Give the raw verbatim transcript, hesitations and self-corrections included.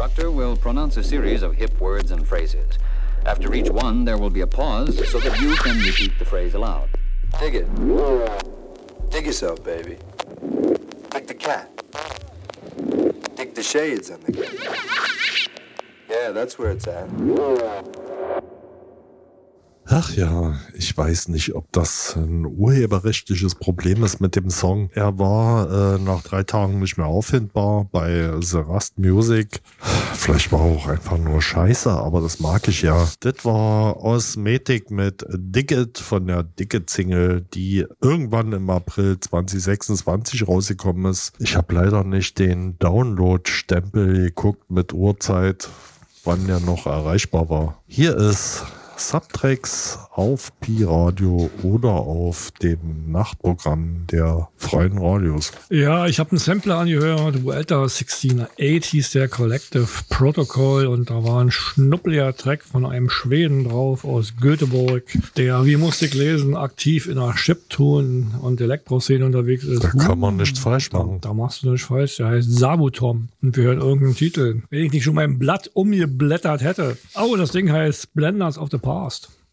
Doctor will pronounce a series of hip words and phrases. After each one, there will be a pause so that you can repeat the phrase aloud. Dig it. Dig yourself, baby. Dig the cat. Dig the shades on the cat. Yeah, that's where it's at. Ach ja, ich weiß nicht, ob das ein urheberrechtliches Problem ist mit dem Song. Er war äh, nach drei Tagen nicht mehr auffindbar bei The Rust Music. Vielleicht war er auch einfach nur scheiße, aber das mag ich ja. Das war Osmetic mit Dig It von der Dig It-Single, die irgendwann im April zwanzig sechsundzwanzig rausgekommen ist. Ich habe leider nicht den Download-Stempel geguckt mit Uhrzeit, wann der noch erreichbar war. Hier ist Subtracks auf Pi-Radio oder auf dem Nachtprogramm der freien Radios. Ja, ich habe einen Sampler angehört, wo älter sechzehn acht hieß der Collective Protocol und da war ein schnuppeliger Track von einem Schweden drauf aus Göteborg, der, wie musste ich lesen, aktiv in der Chiptune und Elektroszene unterwegs ist. Da kann man nichts falsch machen. Da, da machst du nichts falsch. Der heißt Sabutom und wir hören irgendeinen Titel. Wenn ich nicht schon mein Blatt umgeblättert hätte. Oh, das Ding heißt Blenders of the Past.